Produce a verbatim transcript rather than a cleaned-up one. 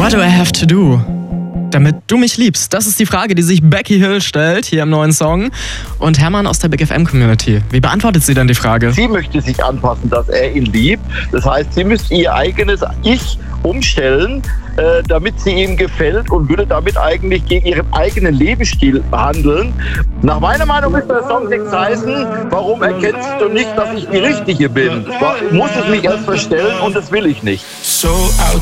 What do I have to do, damit du mich liebst? Das ist die Frage, die sich Becky Hill stellt, hier im neuen Song. Und Hermann aus der Big F M-Community. Wie beantwortet sie dann die Frage? Sie möchte sich anpassen, dass er ihn liebt. Das heißt, sie müsste ihr eigenes Ich umstellen, äh, damit sie ihm gefällt und würde damit eigentlich gegen ihren eigenen Lebensstil handeln. Nach meiner Meinung müsste der Songtext heißen, warum erkennst du nicht, dass ich die Richtige bin? Muss ich mich erst verstellen und das will ich nicht. So out